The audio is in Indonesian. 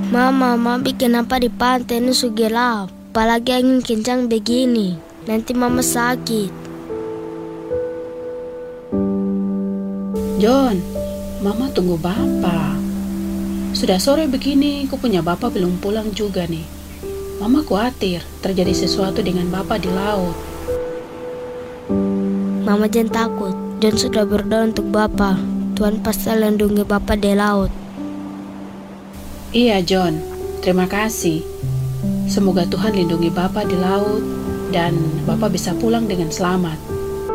Mama bikin apa di pantai ini gelap. Apalagi angin kencang begini. Nanti mama sakit. John, mama tunggu bapak. Sudah sore begini, ku punya bapak belum pulang juga nih. Mama khawatir terjadi sesuatu dengan bapak di laut. Mama jangan takut. John sudah berdoa untuk bapak. Tuhan pasti lindungi bapak di laut. Iya John, terima kasih. Semoga Tuhan lindungi bapak di laut dan bapak bisa pulang dengan selamat.